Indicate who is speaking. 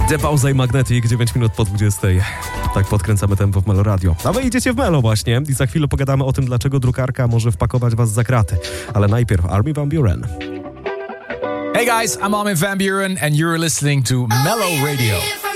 Speaker 1: The Pauza i Magnetic, 9 minut po 20. Tak podkręcamy tempo w Melo Radio. A wy idziecie w Melo właśnie i za chwilę pogadamy o tym, dlaczego drukarka może wpakować was za kraty. Ale najpierw Armin van Buuren.
Speaker 2: Hey guys, I'm Armin van Buuren and you're listening to Melo Radio.